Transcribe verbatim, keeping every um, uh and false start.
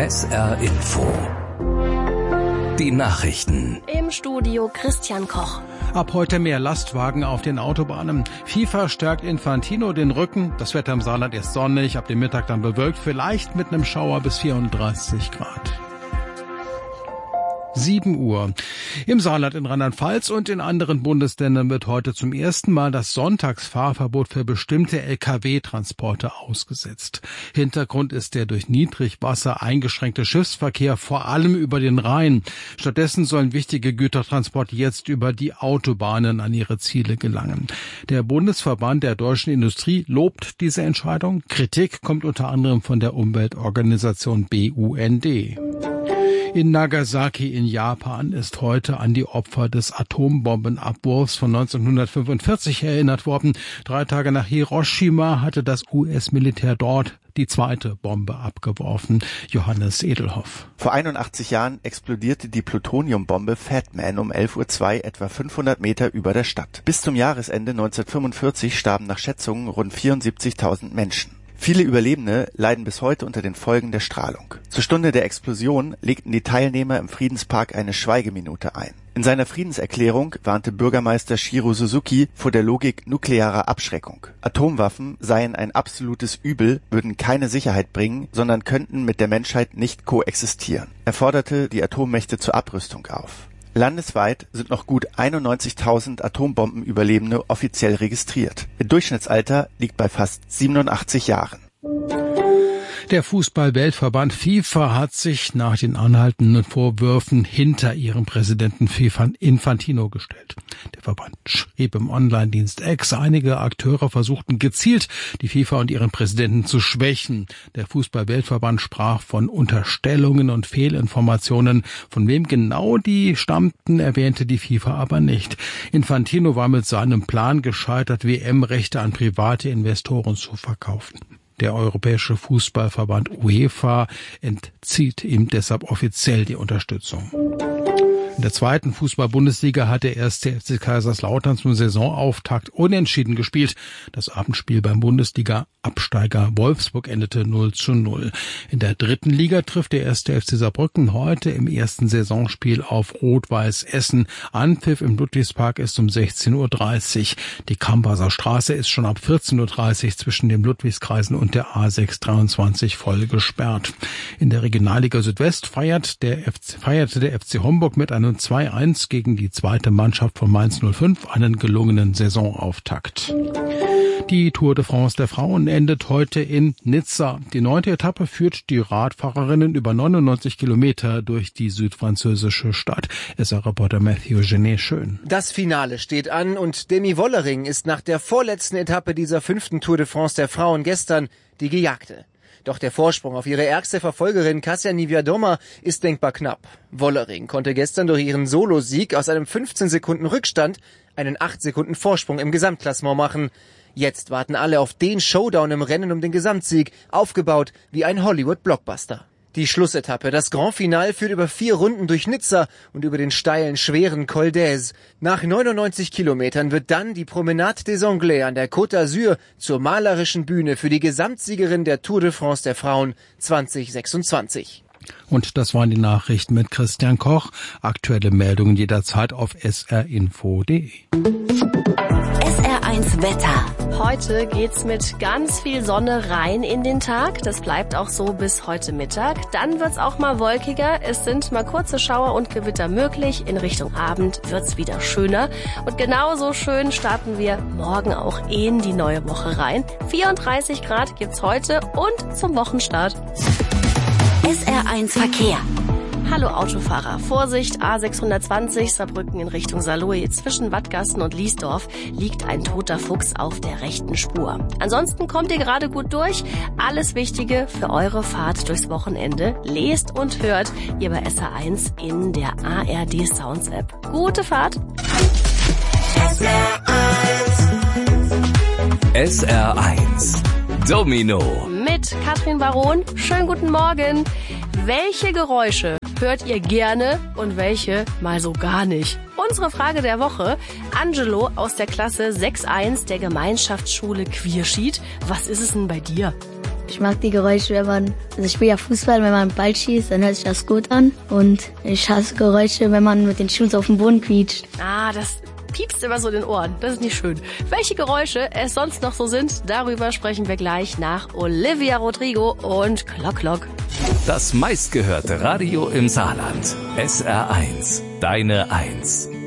S R Info. Die Nachrichten. Im Studio Christian Koch. Ab heute mehr Lastwagen auf den Autobahnen. FIFA stärkt Infantino den Rücken. Das Wetter im Saarland ist sonnig, ab dem Mittag dann bewölkt, vielleicht mit einem Schauer bis vierunddreißig Grad. sieben Uhr. Im Saarland in Rheinland-Pfalz und in anderen Bundesländern wird heute zum ersten Mal das Sonntagsfahrverbot für bestimmte L K W-Transporte ausgesetzt. Hintergrund ist der durch Niedrigwasser eingeschränkte Schiffsverkehr, vor allem über den Rhein. Stattdessen sollen wichtige Gütertransporte jetzt über die Autobahnen an ihre Ziele gelangen. Der Bundesverband der deutschen Industrie lobt diese Entscheidung. Kritik kommt unter anderem von der Umweltorganisation B U N D. In Nagasaki in Japan ist heute an die Opfer des Atombombenabwurfs von neunzehnhundertfünfundvierzig erinnert worden. Drei Tage nach Hiroshima hatte das U S-Militär dort die zweite Bombe abgeworfen. Johannes Edelhoff. Vor einundachtzig Jahren explodierte die Plutoniumbombe Fat Man um elf Uhr zwei etwa fünfhundert Meter über der Stadt. Bis zum Jahresende neunzehnhundertfünfundvierzig starben nach Schätzungen rund vierundsiebzigtausend Menschen. Viele Überlebende leiden bis heute unter den Folgen der Strahlung. Zur Stunde der Explosion legten die Teilnehmer im Friedenspark eine Schweigeminute ein. In seiner Friedenserklärung warnte Bürgermeister Shiro Suzuki vor der Logik nuklearer Abschreckung. Atomwaffen seien ein absolutes Übel, würden keine Sicherheit bringen, sondern könnten mit der Menschheit nicht koexistieren. Er forderte die Atommächte zur Abrüstung auf. Landesweit sind noch gut einundneunzigtausend Atombombenüberlebende offiziell registriert. Ihr Durchschnittsalter liegt bei fast siebenundachtzig Jahren. Der Fußball-Weltverband FIFA hat sich nach den anhaltenden Vorwürfen hinter ihrem Präsidenten FIFA Infantino gestellt. Der Verband schrieb im Online-Dienst X, einige Akteure versuchten gezielt, die FIFA und ihren Präsidenten zu schwächen. Der Fußball-Weltverband sprach von Unterstellungen und Fehlinformationen. Von wem genau die stammten, erwähnte die FIFA aber nicht. Infantino war mit seinem Plan gescheitert, W M-Rechte an private Investoren zu verkaufen. Der Europäische Fußballverband UEFA entzieht ihm deshalb offiziell die Unterstützung. In der zweiten Fußball-Bundesliga hat der erste F C Kaiserslautern zum Saisonauftakt unentschieden gespielt. Das Abendspiel beim Bundesliga-Absteiger Wolfsburg endete null zu null. In der dritten Liga trifft der erste F C Saarbrücken heute im ersten Saisonspiel auf Rot-Weiß Essen. Anpfiff im Ludwigspark ist um sechzehn Uhr dreißig. Die Kambaser Straße ist schon ab vierzehn Uhr dreißig zwischen dem Ludwigskreisen und der A sechs dreiundzwanzig voll gesperrt. In der Regionalliga Südwest feiert der F C, feierte der F C Homburg mit einem zwei eins gegen die zweite Mannschaft von Mainz null fünf einen gelungenen Saisonauftakt. Die Tour de France der Frauen endet heute in Nizza. Die neunte Etappe führt die Radfahrerinnen über neunundneunzig Kilometer durch die südfranzösische Stadt. S R-Reporter Matthew Genet schön. Das Finale steht an und Demi Wollering ist nach der vorletzten Etappe dieser fünften Tour de France der Frauen gestern die Gejagte. Doch der Vorsprung auf ihre ärgste Verfolgerin Kasia Niewiadoma ist denkbar knapp. Wollering konnte gestern durch ihren Solosieg aus einem fünfzehn Sekunden Rückstand einen acht Sekunden Vorsprung im Gesamtklassement machen. Jetzt warten alle auf den Showdown im Rennen um den Gesamtsieg, aufgebaut wie ein Hollywood-Blockbuster. Die Schlussetappe, das Grand Finale, führt über vier Runden durch Nizza und über den steilen, schweren Col d'Aise. Nach neunundneunzig Kilometern wird dann die Promenade des Anglais an der Côte d'Azur zur malerischen Bühne für die Gesamtsiegerin der Tour de France der Frauen zwanzig sechsundzwanzig. Und das waren die Nachrichten mit Christian Koch. Aktuelle Meldungen jederzeit auf s r info punkt d e. S R eins Wetter. Heute geht's mit ganz viel Sonne rein in den Tag. Das bleibt auch so bis heute Mittag. Dann wird's auch mal wolkiger. Es sind mal kurze Schauer und Gewitter möglich. In Richtung Abend wird's wieder schöner. Und genauso schön starten wir morgen auch in die neue Woche rein. vierunddreißig Grad gibt's heute und zum Wochenstart. S R eins Verkehr. Hallo Autofahrer, Vorsicht, A sechshundertzwanzig Saarbrücken in Richtung Saarlouis. Zwischen Wattgassen und Liesdorf liegt ein toter Fuchs auf der rechten Spur. Ansonsten kommt ihr gerade gut durch. Alles Wichtige für eure Fahrt durchs Wochenende lest und hört ihr bei S R eins in der A R D Sounds App. Gute Fahrt! S R eins S R eins Domino mit Katrin Baron. Schönen guten Morgen. Welche Geräusche hört ihr gerne und welche mal so gar nicht? Unsere Frage der Woche. Angelo aus der Klasse sechs eins der Gemeinschaftsschule Quierschied. Was ist es denn bei dir? Ich mag die Geräusche, wenn man, also ich spiele ja Fußball, wenn man einen Ball schießt, dann hört sich das gut an. Und ich hasse Geräusche, wenn man mit den Schuhen auf dem Boden quietscht. Ah, das piepst immer so in den Ohren. Das ist nicht schön. Welche Geräusche es sonst noch so sind, darüber sprechen wir gleich nach Olivia Rodrigo und Klock Klock. Das meistgehörte Radio im Saarland. S R eins. Deine Eins.